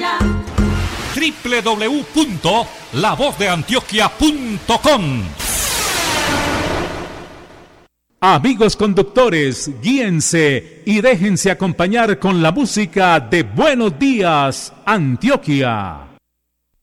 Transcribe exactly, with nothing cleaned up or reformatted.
ya. doble u doble u doble u punto la voz de antioquia punto com. Amigos conductores, guíense y déjense acompañar con la música de Buenos Días, Antioquia.